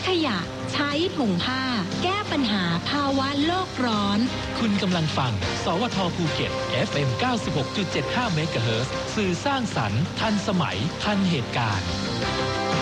ขยะใช้ถุงผ้าแก้ปัญหาภาวะโลกร้อนคุณกำลังฟังสวทภูเก็ต FM 96.75 เมกะเฮิรตซ์สื่อสร้างสรรค์ทันสมัยทันเหตุการณ์